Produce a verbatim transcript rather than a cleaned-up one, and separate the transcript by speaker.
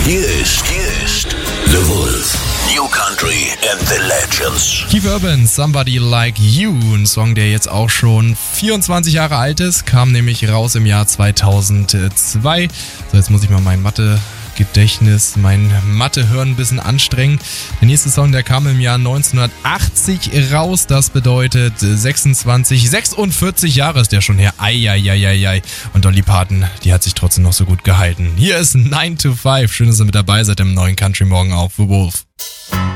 Speaker 1: Hier ist, hier ist The Wolf. New Country and the Legends.
Speaker 2: Keith Urban, Somebody Like You, ein Song, der jetzt auch schon vierundzwanzig Jahre alt ist, kam nämlich raus im Jahr zweitausendzwei. So, jetzt muss ich mal mein Mathe-Gedächtnis, mein Mathe-Hören ein bisschen anstrengen. Der nächste Song, der kam im Jahr neunzehnhundertachtzig raus, das bedeutet sechsundzwanzig, sechsundvierzig Jahre ist der schon her. Eieieiei. Und Dolly Parton, die hat sich trotzdem noch so gut gehalten. Hier ist nine to five. Schön, dass ihr mit dabei seid im neuen Country Morgen auf The Wolf.